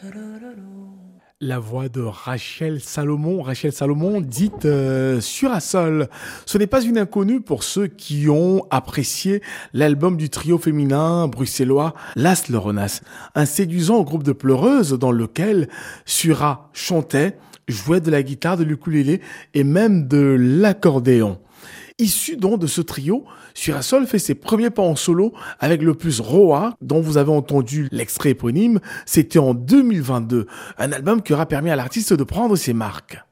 La voix de Rachel Salomon dite Surasol. Ce n'est pas une inconnue pour ceux qui ont apprécié l'album du trio féminin bruxellois Las Loronas, un séduisant groupe de pleureuses dans lequel Sura chantait, jouait de la guitare, de l'ukulélé et même de l'accordéon. Issu donc de ce trio, Surasol fait ses premiers pas en solo avec le plus Roa, dont vous avez entendu l'extrait éponyme, c'était en 2022, un album qui aura permis à l'artiste de prendre ses marques.